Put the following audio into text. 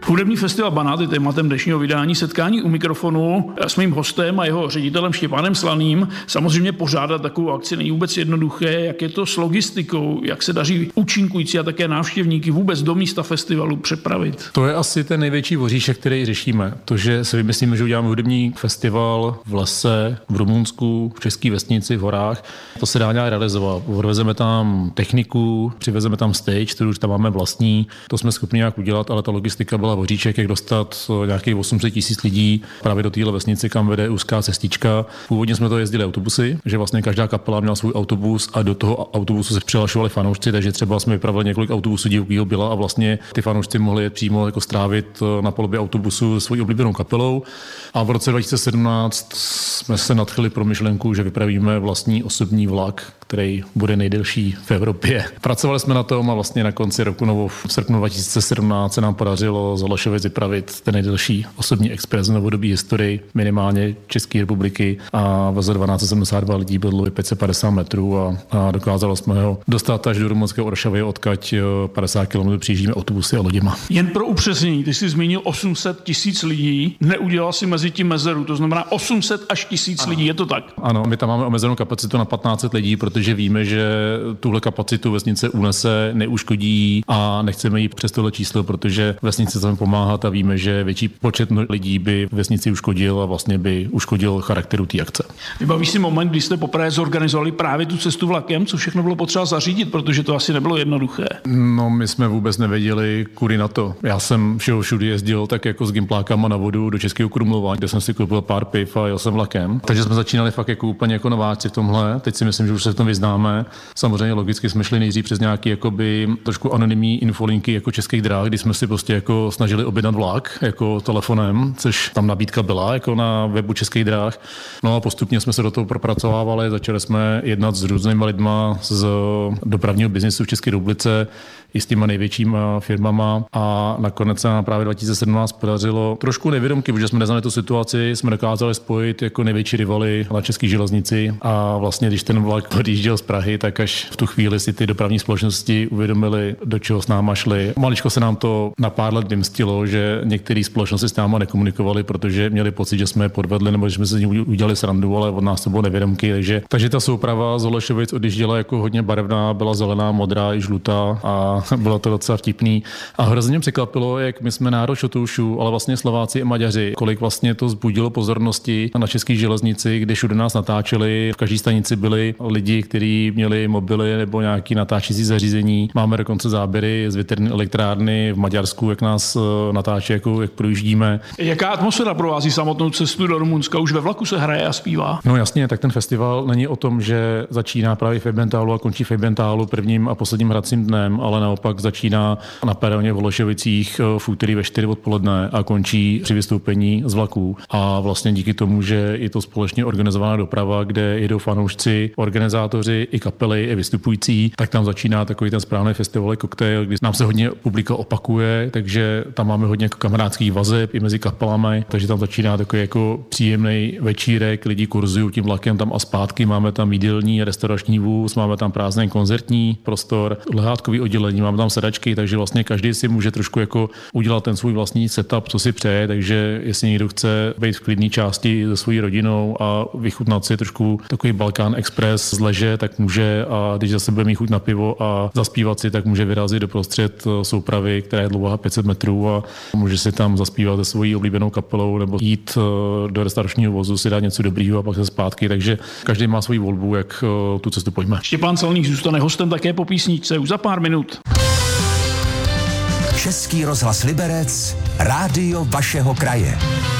Hudební festival Banát je tématem dnešního vydání Setkání u mikrofonu. S mým hostem a jeho ředitelem Štěpánem Slaným. Samozřejmě pořádat takovou akci není vůbec jednoduché. Jak je to s logistikou, jak se daří účinkující a také návštěvníky vůbec do místa festivalu přepravit? To je asi ten největší voříšek, který řešíme. To, že si vymyslíme, že uděláme hudební festival v lese, v Rumunsku, v české vesnici, v horách, to se dá nějak realizovat. Odvezeme tam techniku, přivezeme tam stage, kterou už tam máme vlastní. To jsme schopni nějak udělat, ale ta logistika byla voříček, jak dostat nějakých 800 000 lidí právě do téhle vesnice, kam vede úzká cestička. Původně jsme to jezdili autobusy, že vlastně každá kapela měla svůj autobus a do toho autobusu se přihlašovali fanoušci, takže třeba jsme vypravili několik autobusů divokého byla a vlastně ty fanoušci mohli jet přímo jako strávit na palubě autobusu svojí oblíbenou kapelou. A v roce 2017 jsme se nadchli pro myšlenku, že vypravíme vlastní osobní vlak, který bude nejdelší v Evropě. Pracovali jsme na tom a vlastně na konci roku nebo v srpnu 2017 se nám podařilo z Holešovic vypravit ten nejdelší osobní expres v novodobé historii, minimálně České republiky, a vezl 1272 lidí, byl dlouhý 550 metrů a dokázalo jsme ho dostat až do rumunského Oršavy, odkud 50 km přijíždíme autobusy a loděma. Jen pro upřesnění, ty jsi zmínil 800 000 lidí, neudělal si mezi tím mezeru, to znamená 800 až 1000 lidí, je to tak? Ano, my tam máme omezenou kapacitu na 1500 lidí, protože víme, že tuhle kapacitu vesnice unese, neuškodí a nechceme jít přes tohle číslo, protože vesnice chceme pomáhat a víme, že větší počet lidí by vesnici uškodil a vlastně by uškodil charakteru té akce. Vybavíš si moment, kdy jste poprvé zorganizovali právě tu cestu vlakem, co všechno bylo potřeba zařídit, protože to asi nebylo jednoduché. No, my jsme vůbec nevěděli, kudy na to. Já jsem všude jezdil tak jako s gimplákama na vodu do Českého Krumlova, kde jsem si koupil pár piv a jel jsem vlakem. Takže jsme začínali fakt jako úplně jako nováci v tomhle. Teď si myslím, že už se v tom vyznáme. Samozřejmě logicky jsme šli nejdřív přes nějaký jakoby trošku anonymní infolinky jako Českých drah, kdy jsme si prostě jako snažili objednat vlak jako telefonem, což tam nabídka byla jako na webu Českých drah. No a postupně jsme se do toho propracovávali, začali jsme jednat s různými lidma z dopravního biznesu v České republice, i s těma největšíma firmama a nakonec se nám právě 2017 podařilo trošku nevědomky, protože jsme neznali tu situaci, jsme dokázali spojit jako největší rivaly na české železnici a vlastně když ten vlak odjížděl z Prahy, tak až v tu chvíli si ty dopravní společnosti uvědomili, do čeho s náma šli. Maličko se nám to na pár let vymstilo, že některé společnosti s náma nekomunikovali, protože měli pocit, že jsme je podvedli nebo že jsme si udělali srandu, ale od nás to bylo nevědomky, takže ta souprava z Holešovic odjížděla jako hodně barevná, byla zelená, modrá i žlutá a bylo to docela vtipný. A hrozně mě překvapilo, jak my jsme národ šotoušů, ale vlastně Slováci a Maďaři, kolik vlastně to vzbudilo pozornosti na české železnici, kde všude nás natáčeli. V každé stanici byli lidi, kteří měli mobily nebo nějaký natáčecí zařízení. Máme dokonce záběry z větrné elektrárny v Maďarsku, jak nás natáčí, jako jak projíždíme. Jaká atmosféra provází samotnou cestu do Rumunska? Už ve vlaku se hraje a zpívá? No jasně, tak ten festival není o tom, že začíná právě v Ejbentálu a končí v Ejbentálu prvním a posledním hracím dnem, ale naopak začíná na peroně v Holešovicích v úterý ve 4 odpoledne a končí při vystoupení z vlaků. A vlastně díky tomu, že je to společně organizovaná doprava, kde jedou fanoušci, organizátoři i kapely, i vystupující, tak tam začíná takový ten správný festival koktejl, kdy nám se hodně publika opakuje, takže tam máme hodně jako kamarádských vazeb i mezi kapelami, takže tam začíná takový jako příjemný večírek, lidi kurzují tím vlakem tam a zpátky, máme tam jídelní, restaurační vůz, máme tam prázdný koncertní prostor, lehátkový oddělení, máme tam sedačky, takže vlastně každý si může trošku jako udělat ten svůj vlastní setup, co si přeje, takže jestli někdo chce být v klidné části se svojí rodinou a vychutnat si trošku takový Balkán Express z leže, tak může, a když zase bude mít chuť na pivo a zaspívat si, tak může vyrazit doprostřed soupravy, která je dlouhá 500 metrů a může si tam zaspívat se svojí oblíbenou kapelou nebo jít do restauračního vozu, si dát něco dobrýho a pak se zpátky, takže každý má svoji volbu, jak tu cestu pojme. Štěpán Slaný zůstane hostem také po písničce už za pár minut. Český rozhlas Liberec, rádio vašeho kraje.